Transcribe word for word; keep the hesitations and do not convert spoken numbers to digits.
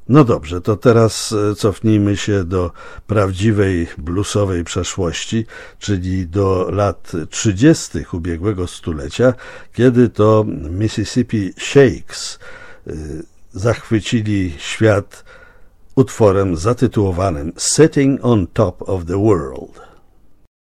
No dobrze, to teraz cofnijmy się do prawdziwej bluesowej przeszłości, czyli do lat trzydziestych ubiegłego stulecia, kiedy to Mississippi Sheiks zachwycili świat utworem zatytułowanym Sitting on Top of the World.